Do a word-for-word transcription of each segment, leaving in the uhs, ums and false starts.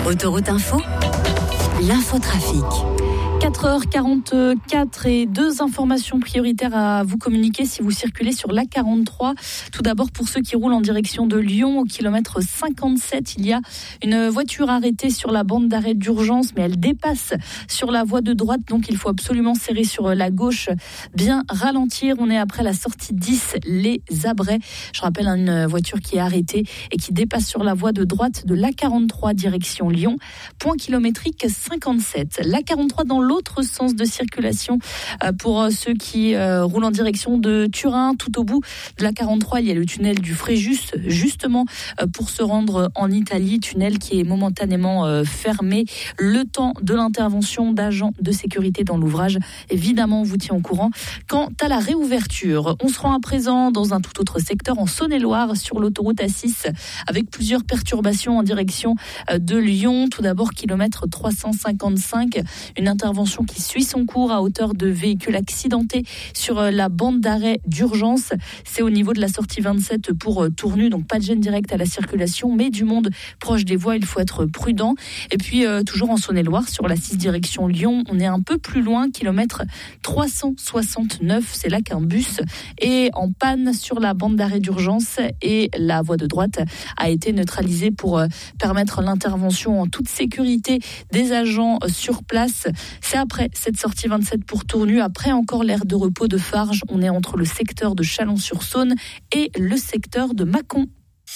Autoroute Info, l'infotrafic. quatre heures quarante-quatre et deux informations prioritaires à vous communiquer si vous circulez sur l'A quarante-trois. Tout d'abord, pour ceux qui roulent en direction de Lyon, au kilomètre cinquante-sept, il y a une voiture arrêtée sur la bande d'arrêt d'urgence, mais elle dépasse sur la voie de droite, donc il faut absolument serrer sur la gauche, bien ralentir. On est après la sortie dix, les Abrets. Je rappelle, une voiture qui est arrêtée et qui dépasse sur la voie de droite de l'A quarante-trois, direction Lyon. Point kilométrique cinquante-sept. L'A quarante-trois dans l'autre sens de circulation pour ceux qui roulent en direction de Turin. Tout au bout de l'A quarante-trois, il y a le tunnel du Fréjus, justement pour se rendre en Italie, tunnel qui est momentanément fermé. Le temps de l'intervention d'agents de sécurité dans l'ouvrage, évidemment, on vous tient au courant. Quant à la réouverture, on se rend à présent dans un tout autre secteur, en Saône-et-Loire, sur l'autoroute A six, avec plusieurs perturbations en direction de Lyon. Tout d'abord, kilomètre trois cent cinquante-cinq, une intervention qui suit son cours à hauteur de véhicules accidentés sur la bande d'arrêt d'urgence. C'est au niveau de la sortie vingt-sept pour Tournu, donc pas de gêne directe à la circulation, mais du monde proche des voies, il faut être prudent. Et puis euh, toujours en Saône-et-Loire, sur la six direction Lyon, on est un peu plus loin, kilomètre trois cent soixante-neuf, c'est là qu'un bus est en panne sur la bande d'arrêt d'urgence et la voie de droite a été neutralisée pour euh, permettre l'intervention en toute sécurité des agents sur place. C'est après cette sortie vingt-sept pour Tournu, après encore l'aire de repos de Farges. On est entre le secteur de Chalon-sur-Saône et le secteur de Mâcon.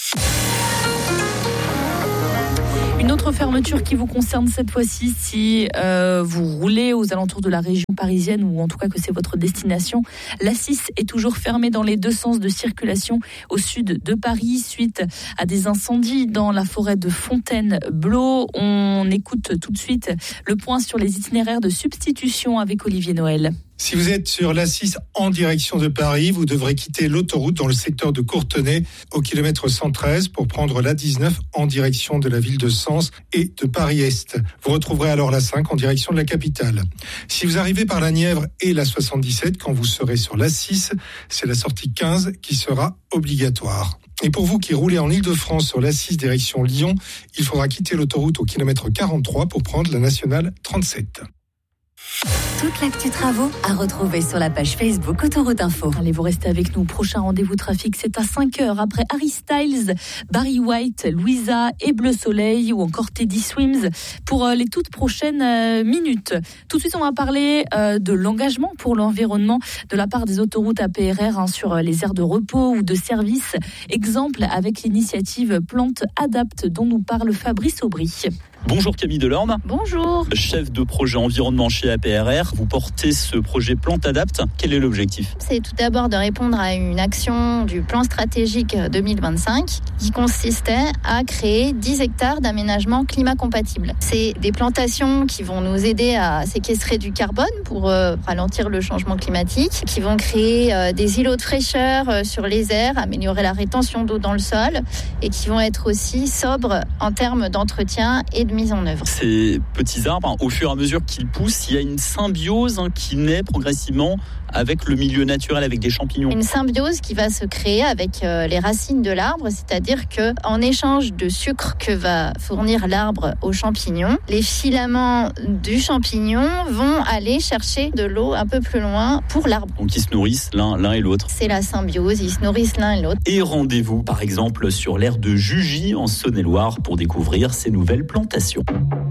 Une autre fermeture qui vous concerne cette fois-ci, si euh, vous roulez aux alentours de la région parisienne, ou en tout cas que c'est votre destination. l'A six est toujours fermée dans les deux sens de circulation au sud de Paris, suite à des incendies dans la forêt de Fontainebleau. On écoute tout de suite le point sur les itinéraires de substitution avec Olivier Noël. Si vous êtes sur l'A six en direction de Paris, vous devrez quitter l'autoroute dans le secteur de Courtenay au kilomètre cent treize pour prendre l'A dix-neuf en direction de la ville de Sens et de Paris-Est. Vous retrouverez alors l'A cinq en direction de la capitale. Si vous arrivez par la Nièvre et la soixante-dix-sept, quand vous serez sur l'A six, c'est la sortie quinze qui sera obligatoire. Et pour vous qui roulez en Île-de-France sur l'A six direction Lyon, il faudra quitter l'autoroute au kilomètre quarante-trois pour prendre la nationale trente-sept. Toute l'actu travaux à retrouver sur la page Facebook Autoroute Info. Allez, vous restez avec nous. Prochain rendez-vous trafic, c'est à cinq heures après Harry Styles, Barry White, Louisa et Bleu Soleil ou encore Teddy Swims pour les toutes prochaines minutes. Tout de suite, on va parler de l'engagement pour l'environnement de la part des autoroutes A P R R hein, sur les aires de repos ou de service. Exemple avec l'initiative Plante Adapt dont nous parle Fabrice Aubry. Bonjour Camille Delorme. Bonjour. Chef de projet environnement chez A P R R, vous portez ce projet Plante Adapt. Quel est l'objectif ? C'est tout d'abord de répondre à une action du plan stratégique deux mille vingt-cinq qui consistait à créer dix hectares d'aménagement climat compatible. C'est des plantations qui vont nous aider à séquestrer du carbone pour euh, ralentir le changement climatique, qui vont créer euh, des îlots de fraîcheur euh, sur les airs, améliorer la rétention d'eau dans le sol et qui vont être aussi sobres en termes d'entretien et de mise en œuvre. Ces petits arbres, hein, au fur et à mesure qu'ils poussent, il y a une symbiose hein, qui naît progressivement avec le milieu naturel, avec des champignons. Une symbiose qui va se créer avec euh, les racines de l'arbre, c'est-à-dire que en échange de sucre que va fournir l'arbre aux champignons, les filaments du champignon vont aller chercher de l'eau un peu plus loin pour l'arbre. Donc ils se nourrissent l'un, l'un et l'autre. C'est la symbiose, ils se nourrissent l'un et l'autre. Et rendez-vous par exemple sur l'aire de Jugy en Saône-et-Loire pour découvrir ces nouvelles plantations.